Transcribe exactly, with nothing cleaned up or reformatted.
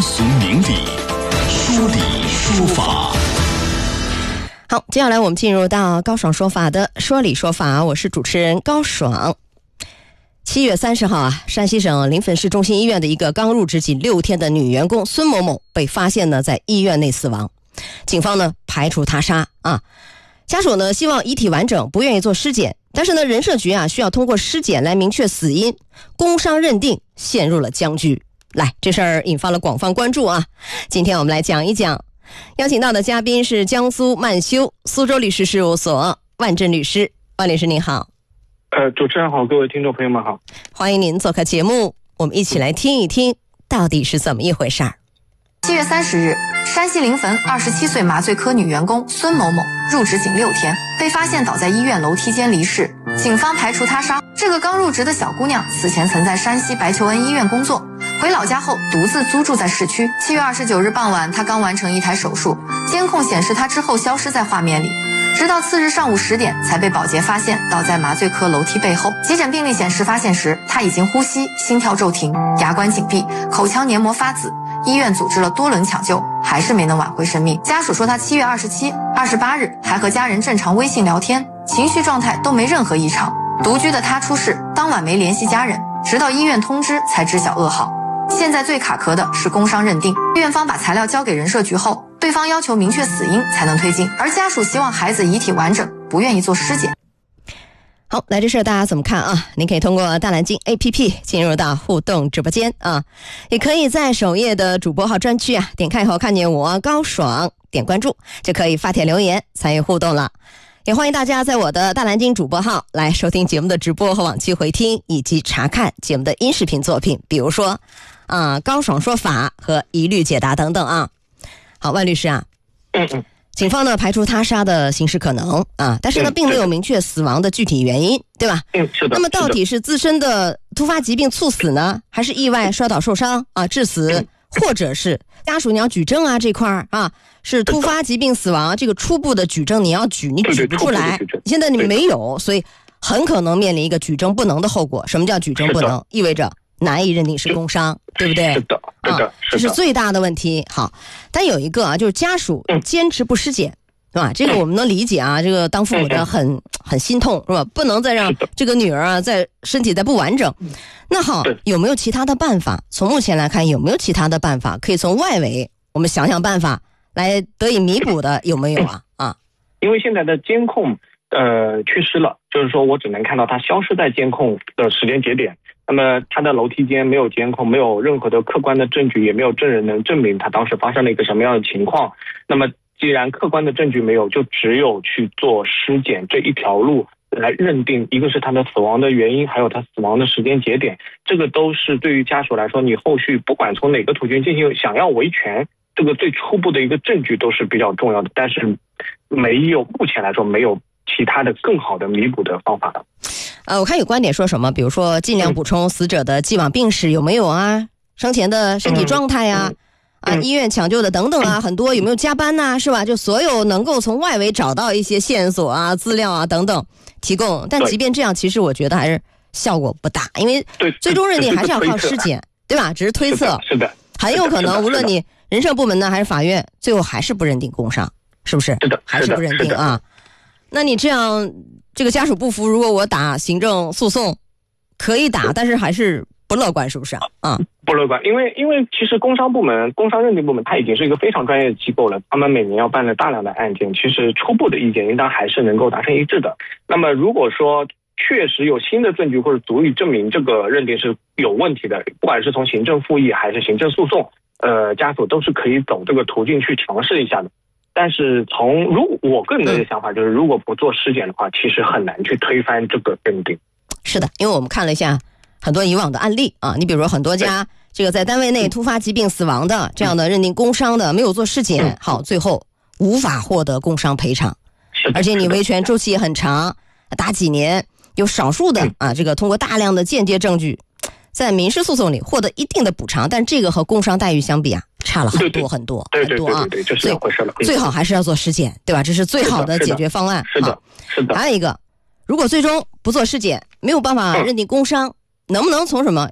俗明理，说理说法。 好，接下来我们进入到高爽说法的说理说法，我是主持人高爽。七月三十号啊，山西省临汾市中心医院的一个刚入职仅六天的女员工孙某某被发现呢在医院内死亡，警方呢排除他杀啊，家属呢希望遗体完整，不愿意做尸检，但是呢人社局啊需要通过尸检来明确死因，工伤认定陷入了僵局。来，这事儿引发了广泛关注啊。今天我们来讲一讲，邀请到的嘉宾是江苏曼修苏州律师事务所万振律师。万律师您好。 呃，主持人好，各位听众朋友们好， 欢迎您做客节目，我们一起来听一听到底是怎么一回事儿。 七月三十日，山西临汾二十七岁麻醉科女员工孙某某入职仅六天，被发现倒在医院楼梯间离世，警方排除他杀。这个刚入职的小姑娘此前曾在山西白求恩医院工作，回老家后独自租住在市区。七月二十九日傍晚，她刚完成一台手术，监控显示她之后消失在画面里，直到次日上午十点才被保洁发现倒在麻醉科楼梯背后。急诊病历显示，发现时她已经呼吸、心跳骤停，牙关紧闭，口腔黏膜发紫。医院组织了多轮抢救，还是没能挽回生命。家属说，她七月二十七、二十八日还和家人正常微信聊天，情绪状态都没任何异常。独居的她出事当晚没联系家人，直到医院通知才知晓噩耗。现在最卡壳的是工伤认定，院方把材料交给人社局后，对方要求明确死因才能推进，而家属希望孩子遗体完整，不愿意做尸检。 好，来这事儿大家怎么看啊？您可以通过大蓝鲸 A P P 进入到互动直播间啊，也可以在首页的主播号专区啊，点开以后看见我高爽，点关注就可以发帖留言参与互动了。也欢迎大家在我的大蓝鲸主播号来收听节目的直播和往期回听，以及查看节目的音视频作品，比如说啊高爽说法和一律解答等等啊。好，万律师啊， 嗯嗯， 警方呢排除他杀的刑事可能啊，但是呢并没有明确死亡的具体原因，对吧？ 嗯，是的。 那么到底是自身的突发疾病猝死呢，还是意外摔倒受伤啊致死，或者是家属你要举证啊这块儿啊？是突发疾病死亡，这个初步的举证你要举，你举不出来，现在你没有，所以很可能面临一个举证不能的后果。什么叫举证不能？意味着难以认定是工伤，对不对？ 是的，是的， 啊，这是最大的问题。好，但有一个啊，就是家属坚持不尸检，是吧？这个我们能理解啊，这个当父母的很很心痛，是吧？不能再让这个女儿啊，在身体再不完整。那好，有没有其他的办法？从目前来看，有没有其他的办法可以从外围我们想想办法来得以弥补的，有没有啊？啊， 因为现在的监控呃缺失了，就是说我只能看到他消失在监控的时间节点，那么他的楼梯间没有监控，没有任何的客观的证据，也没有证人能证明他当时发生了一个什么样的情况。那么既然客观的证据没有，就只有去做尸检这一条路来认定，一个是他的死亡的原因，还有他死亡的时间节点，这个都是对于家属来说，你后续不管从哪个途径进行想要维权，这个最初步的一个证据都是比较重要的，但是没有，目前来说没有其他的更好的弥补的方法了。 呃，我看有观点说什么，比如说尽量补充死者的既往病史有没有啊，生前的身体状态呀、啊，嗯嗯、啊，医院抢救的等等啊，很多有没有加班呐、啊，是吧？就所有能够从外围找到一些线索啊、资料啊等等提供。但即便这样，其实我觉得还是效果不大，因为最终认定还是要靠尸检，对吧？只是推测， 是的， 很有可能无论你人社部门呢还是法院，最后还是不认定工伤，是不是？ 是的， 还是不认定啊？那你这样，这个家属不服，如果我打行政诉讼，可以打，但是还是不乐观，是不是啊？啊， 不乐观，因为因为其实工伤部门、工伤认定部门，它已经是一个非常专业的机构了，他们每年要办了大量的案件，其实初步的意见应当还是能够达成一致的。那么如果说确实有新的证据或者足以证明这个认定是有问题的，不管是从行政复议还是行政诉讼，呃，家属都是可以走这个途径去尝试一下的。但是从如我个人的想法就是，如果不做尸检的话，其实很难去推翻这个认定。 是的，因为我们看了一下很多以往的案例啊，你比如说很多家这个在单位内突发疾病死亡的这样的认定工伤的，没有做尸检，好，最后无法获得工伤赔偿，而且你维权周期也很长，达几年。有少数的啊，这个通过大量的间接证据，在民事诉讼里获得一定的补偿，但这个和工伤待遇相比啊，差了很多很多很多啊。 对对对对，这是两回事了。 最好还是要做尸检，对吧？这是最好的解决方案。 是的，是的。 还有一个，如果最终不做尸检，没有办法认定工伤，能不能从什么